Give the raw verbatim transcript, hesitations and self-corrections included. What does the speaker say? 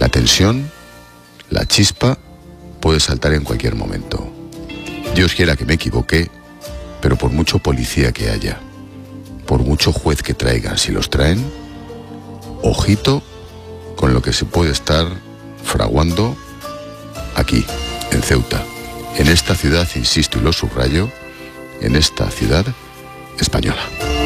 La tensión, la chispa, puede saltar en cualquier momento. Dios quiera que me equivoque, pero por mucho policía que haya, por mucho juez que traigan, si los traen, ojito con lo que se puede estar fraguando aquí, en Ceuta, en esta ciudad, insisto y lo subrayo, en esta ciudad española.